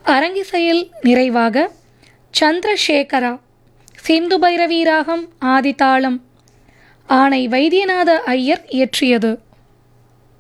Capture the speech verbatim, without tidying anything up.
அரங்கிசையில் நிறைவாக சந்திரசேகரா, சிந்து பைரவி ராகம், ஆதிதாளம். ஆணை வைத்தியநாத ஐயர் இயற்றியது.